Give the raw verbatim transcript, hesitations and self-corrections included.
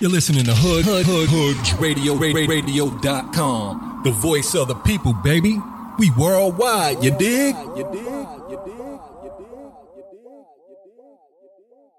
You're listening to Hood Hood Hood Hoods Radio Radio dot com. The voice of the people, baby. We worldwide, you dig? You dig? You dig? You dig? You dig?